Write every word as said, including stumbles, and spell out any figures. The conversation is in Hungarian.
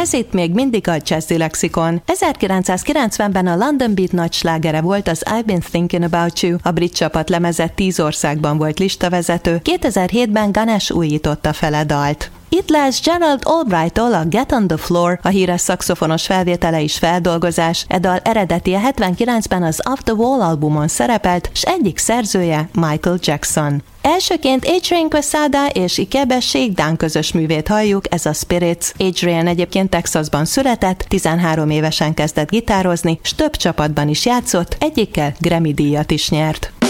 Ez itt még mindig a Jazzy Lexikon. ezerkilencszázkilencvenben a London Beat nagy slágere volt az I've Been Thinking About You. A brit csapat lemeze tíz országban volt listavezető. kétezer-hétben Ganesh újította fel a dalt. Itt lesz Gerald Albright-tól a Get on the Floor, a híres szaxofonos felvétele is feldolgozás. E dal eredetie hetvenkilencben az Off the Wall albumon szerepelt, s egyik szerzője Michael Jackson. Elsőként Adrian Quesada és Ikebe Shakedown közös művét halljuk, ez a Spirits. Adrian egyébként Texasban született, tizenhárom évesen kezdett gitározni, s több csapatban is játszott, egyikkel Grammy díjat is nyert.